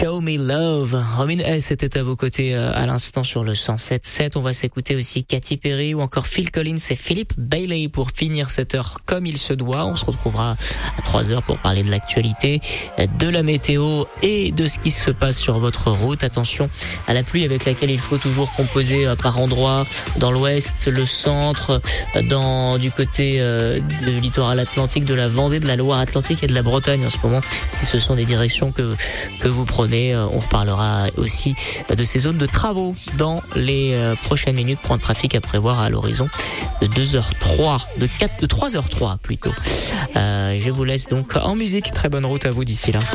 Show Me Love. Robin S était à vos côtés à l'instant sur le 107.7. On va s'écouter aussi Katy Perry ou encore Phil Collins et Philip Bailey pour finir cette heure comme il se doit. On se retrouvera à 3h pour parler de l'actualité, de la météo et de ce qui se passe sur votre route. Attention à la pluie avec laquelle il faut toujours composer par endroits dans l'ouest, le centre, du côté du littoral atlantique, de la Vendée, de la Loire-Atlantique et de la Bretagne en ce moment. Si ce sont des directions que vous prenez, on reparlera aussi de ces zones de travaux dans les prochaines minutes. Point de trafic à prévoir à l'horizon de 3h03 plutôt. Je vous laisse donc en musique. Très bonne route à vous d'ici là.